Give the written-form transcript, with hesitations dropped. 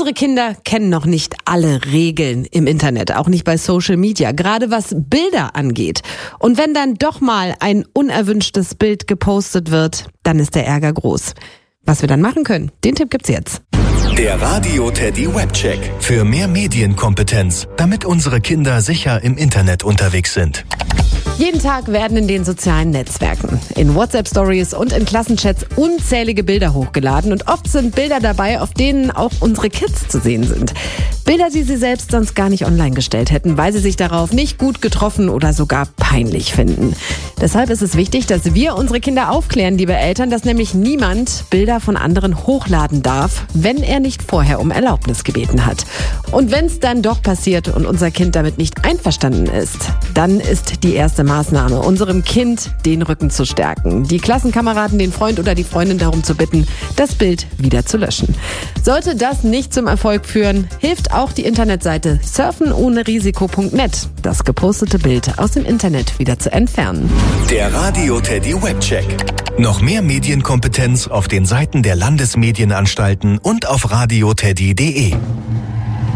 Unsere Kinder kennen noch nicht alle Regeln im Internet, auch nicht bei Social Media, gerade was Bilder angeht. Und wenn dann doch mal ein unerwünschtes Bild gepostet wird, dann ist der Ärger groß. Was wir dann machen können, den Tipp gibt's jetzt. Der Radio Teddy Webcheck. Für mehr Medienkompetenz, damit unsere Kinder sicher im Internet unterwegs sind. Jeden Tag werden in den sozialen Netzwerken, in WhatsApp-Stories und in Klassenchats unzählige Bilder hochgeladen und oft sind Bilder dabei, auf denen auch unsere Kids zu sehen sind. Bilder, die sie selbst sonst gar nicht online gestellt hätten, weil sie sich darauf nicht gut getroffen oder sogar peinlich finden. Deshalb ist es wichtig, dass wir unsere Kinder aufklären, liebe Eltern, dass nämlich niemand Bilder von anderen hochladen darf, wenn er nicht vorher um Erlaubnis gebeten hat. Und wenn es dann doch passiert und unser Kind damit nicht einverstanden ist, dann ist die erste Maßnahme, unserem Kind den Rücken zu stärken, die Klassenkameraden, den Freund oder die Freundin darum zu bitten, das Bild wieder zu löschen. Sollte das nicht zum Erfolg führen, hilft auch die Internetseite surfenohnerisiko.net, das gepostete Bild aus dem Internet wieder zu entfernen. Der Radio Teddy Webcheck. Noch mehr Medienkompetenz auf den Seiten der Landesmedienanstalten und auf radioteddy.de.